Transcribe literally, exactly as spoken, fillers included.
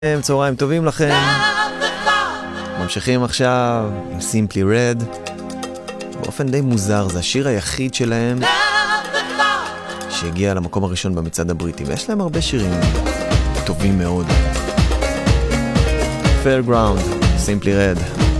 צהריים טובים לכם. ממשיכים עכשיו עם Simply Red. באופן די מוזר, זה השיר היחיד שלהם שהגיע למקום הראשון במצעד הבריטי, ויש להם הרבה שירים טובים מאוד. Fairground, Simply Red.